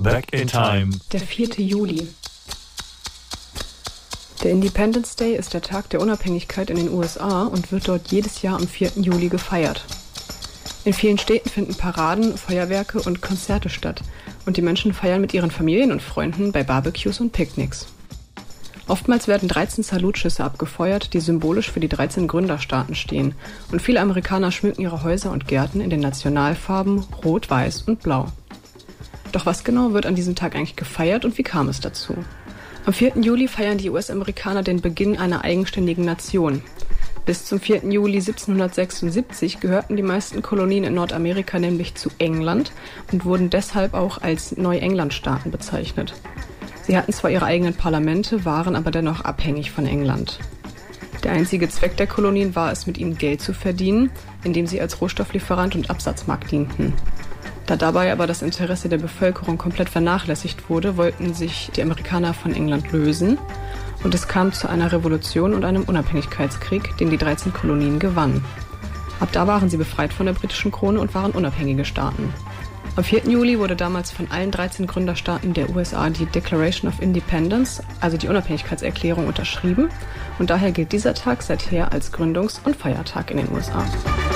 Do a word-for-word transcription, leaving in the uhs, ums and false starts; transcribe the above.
Back in Time. Der vierte Juli. Der Independence Day ist der Tag der Unabhängigkeit in den U S A und wird dort jedes Jahr am vierten Juli gefeiert. In vielen Städten finden Paraden, Feuerwerke und Konzerte statt und die Menschen feiern mit ihren Familien und Freunden bei Barbecues und Picknicks. Oftmals werden dreizehn Salutschüsse abgefeuert, die symbolisch für die dreizehn Gründerstaaten stehen, und viele Amerikaner schmücken ihre Häuser und Gärten in den Nationalfarben Rot, Weiß und Blau. Doch was genau wird an diesem Tag eigentlich gefeiert und wie kam es dazu? Am vierten Juli feiern die U S-Amerikaner den Beginn einer eigenständigen Nation. Bis zum vierten Juli siebzehnhundertsechsundsiebzig gehörten die meisten Kolonien in Nordamerika nämlich zu England und wurden deshalb auch als Neuenglandstaaten bezeichnet. Sie hatten zwar ihre eigenen Parlamente, waren aber dennoch abhängig von England. Der einzige Zweck der Kolonien war es, mit ihnen Geld zu verdienen, indem sie als Rohstofflieferant und Absatzmarkt dienten. Da dabei aber das Interesse der Bevölkerung komplett vernachlässigt wurde, wollten sich die Amerikaner von England lösen und es kam zu einer Revolution und einem Unabhängigkeitskrieg, den die dreizehn Kolonien gewannen. Ab da waren sie befreit von der britischen Krone und waren unabhängige Staaten. Am vierten Juli wurde damals von allen dreizehn Gründerstaaten der U S A die Declaration of Independence, also die Unabhängigkeitserklärung, unterschrieben und daher gilt dieser Tag seither als Gründungs- und Feiertag in den U S A.